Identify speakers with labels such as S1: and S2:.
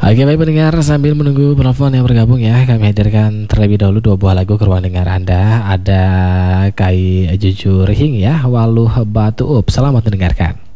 S1: Oke baik pendengar, sambil menunggu penelpon yang bergabung ya, kami hadirkan terlebih dahulu 2 buah lagu ke ruang dengar Anda. Ada Kai Jujur Hing ya, Waluh Batu Up. Selamat mendengarkan.